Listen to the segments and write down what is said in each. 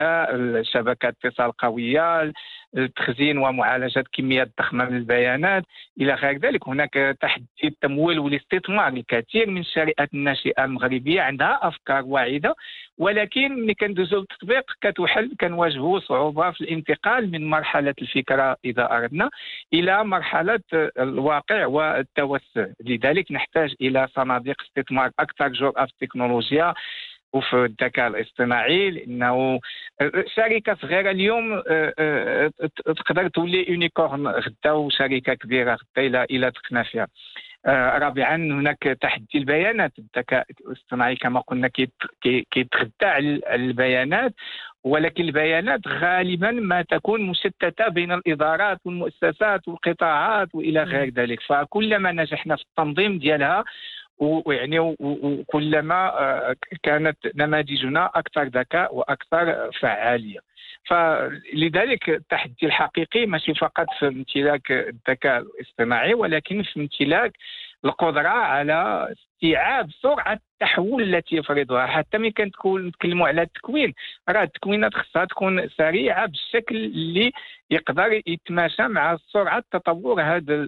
شبكات اتصال قوية، التخزين ومعالجة كميات ضخمة من البيانات إلى غير ذلك. هناك تحدي التمويل والاستثمار. الكثير من الشركات الناشئة المغربية عندها أفكار واعدة، ولكن ملي كندوزو للتطبيق كنواجهوا صعوبة في الانتقال من مرحلة الفكرة إذا أردنا إلى مرحلة الواقع والتوسع. لذلك نحتاج إلى صناديق استثمار أكثر جرأة في التكنولوجيا وفي الذكاء الاصطناعي، لانه شركه صغيره اليوم تقدر تولي يونيكورن غدا، وشركه كبيره غدا الى دقنا فيها. رابعا هناك تحدي البيانات. الذكاء الاصطناعي كما قلنا كيتغذى على البيانات، ولكن البيانات غالبا ما تكون مشتته بين الادارات والمؤسسات والقطاعات والى غير ذلك. فكلما نجحنا في التنظيم ديالها ويعني وكلما كانت نماذجنا أكثر ذكاء وأكثر فعالية. فلذلك التحدي الحقيقي ماشي فقط في امتلاك الذكاء الاصطناعي، ولكن في امتلاك القدرة على استيعاب سرعة التحول التي يفرضها. حتى ملي نتكلموا على التكوين، راه التكوينات خصها تكون سريعة بالشكل اللي يقدر يتماشى مع سرعة تطور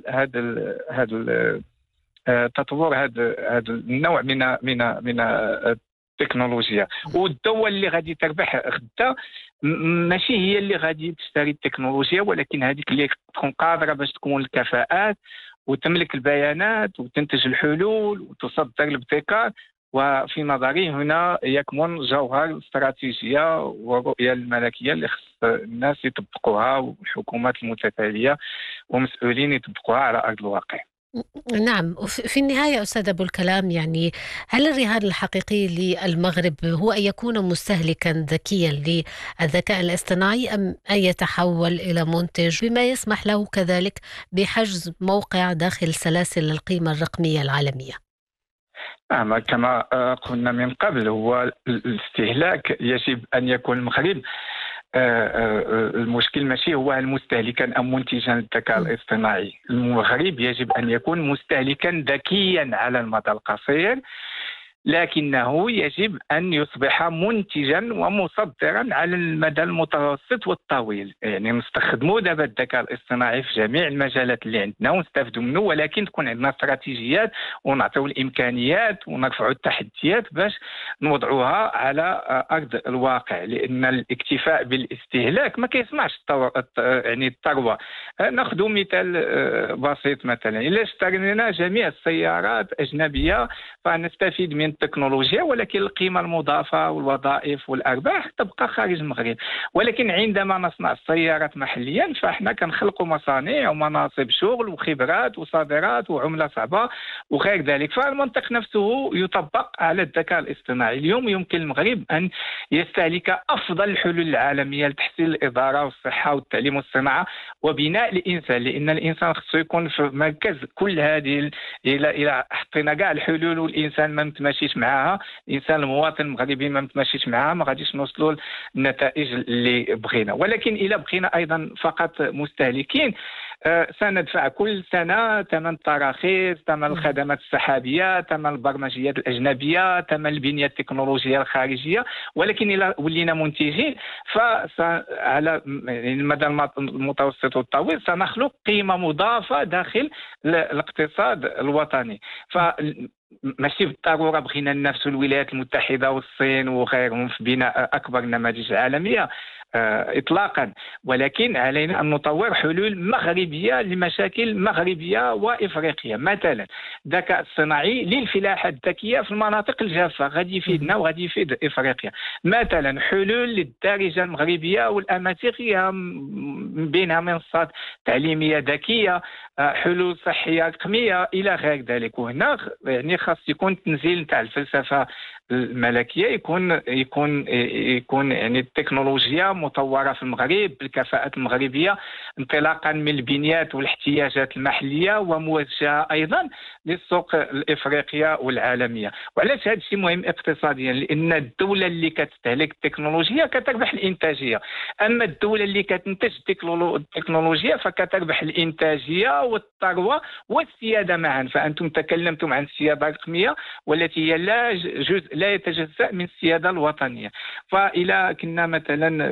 هذا تطور هذا النوع من التكنولوجيا. والدول اللي غادي تربح غدا ماشي هي اللي غادي تشتري التكنولوجيا، ولكن هذيك اللي تكون قادره باش تكون الكفاءات وتملك البيانات وتنتج الحلول وتصدر الابتكار. وفي نظري هنا يكمن جوهر الاستراتيجيه والرؤيه الملكيه اللي خص الناس يطبقوها، والحكومات المتتاليه ومسؤولين يطبقوها على ارض الواقع. نعم، في النهاية أستاذ أبو الكلام، يعني هل الرهان الحقيقي للمغرب هو أن يكون مستهلكا ذكيا للذكاء الاصطناعي، أم أن يتحول إلى منتج بما يسمح له كذلك بحجز موقع داخل سلاسل القيمة الرقمية العالمية؟ كما قلنا من قبل، هو الاستهلاك يجب أن يكون المغرب المشكل ماشي هو المستهلكا أم منتجا للذكاء الاصطناعي. المغرب يجب أن يكون مستهلكا ذكيا على المدى القصير، لكنه يجب أن يصبح منتجا ومصدرا على المدى المتوسط والطويل. يعني نستخدموا دابا الذكاء الاصطناعي في جميع المجالات اللي عندنا ونستافدوا منه، ولكن تكون عندنا استراتيجيات ونعطيو الإمكانيات ونرفعوا التحديات باش نوضعوها على أرض الواقع. لأن الاكتفاء بالاستهلاك ما كيسمعش يعني الثروة. ناخذ مثال بسيط، مثلا إلا اشترينا جميع السيارات أجنبية فنستفيد من التكنولوجيا، ولكن القيمة المضافة والوظائف والأرباح تبقى خارج المغرب. ولكن عندما نصنع السيارات محليا فإحنا كنخلقوا مصانع ومناصب شغل وخبرات وصادرات وعملة صعبة وغير ذلك. فالمنطق نفسه يطبق على الذكاء الاصطناعي. اليوم يمكن المغرب أن يستهلك أفضل الحلول العالمية لتحسين الإدارة والصحة والتعليم والصناعة وبناء الإنسان، لأن الإنسان خصو يكون في مركز كل هذه. إلى حطينا كاع الحلول والإنسان ما متماشيش معها، الانسان المواطن المغربي ما متماشيش معها، ما غاديش نوصلوا للنتائج اللي بغينا. ولكن الا بغينا ايضا فقط مستهلكين، سندفع كل سنه ثمن التراخيص، ثمن الخدمات السحابيه، ثمن البرمجيات الاجنبيه، ثمن البنيه التكنولوجيه الخارجيه. ولكن الا ولينا منتجين فعلى المدى المتوسط والطويل سنخلق قيمه مضافه داخل الاقتصاد الوطني. ماشي بالضروره بغينا ننافسوا الولايات المتحده والصين وغيرهم في بناء اكبر نماذج عالميه اطلاقا، ولكن علينا ان نطور حلول مغربيه لمشاكل مغربيه وافريقيه. مثلا الذكاء الصناعي للفلاحه الذكيه في المناطق الجافه غادي يفيدنا وغادي يفيد افريقيا. مثلا حلول للدارجه المغربيه والامازيغيه، بينها منصات تعليميه ذكيه، حلول صحيه رقميه الى غير ذلك. وهنا يعني خاص يكون تنزيل تاع الفلسفه الملكيه، يكون يعني التكنولوجيا مطوره في المغرب بالكفاءات المغربيه انطلاقا من البنيات والاحتياجات المحليه وموجهه ايضا للسوق الافريقيه والعالميه. وعلاش هذا الشيء مهم اقتصاديا؟ لان الدوله اللي كتستهلك التكنولوجيا كتربح الانتاجيه، اما الدوله اللي كتنتج التكنولوجيا فكتربح الانتاجيه والثروه والسياده معا. فانتم تكلمتم عن السياده الرقميه والتي هي لا جزء لا يتجزأ من السيادة الوطنية. فإلى كنا مثلا